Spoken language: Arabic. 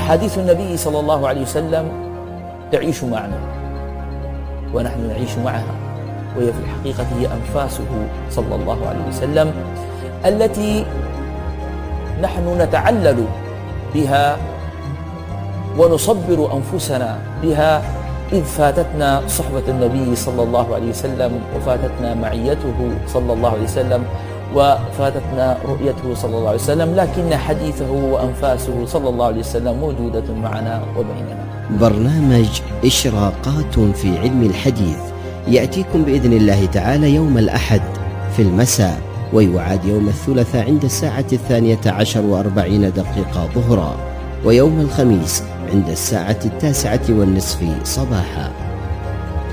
أحاديث النبي صلى الله عليه وسلم تعيش معنا ونحن نعيش معها، وهي في الحقيقة هي أنفاسه صلى الله عليه وسلم التي نحن نتعلل بها ونصبر أنفسنا بها، إذ فاتتنا صحبة النبي صلى الله عليه وسلم، وفاتتنا معيته صلى الله عليه وسلم، وفاتتنا رؤيته صلى الله عليه وسلم، لكن حديثه وأنفاسه صلى الله عليه وسلم موجودة معنا وبيننا. برنامج إشراقات في علم الحديث يأتيكم بإذن الله تعالى يوم الأحد في المساء، ويعاد يوم الثلاثاء عند الساعة 12:40 ظهرا، ويوم الخميس عند الساعة 9:30 صباحا.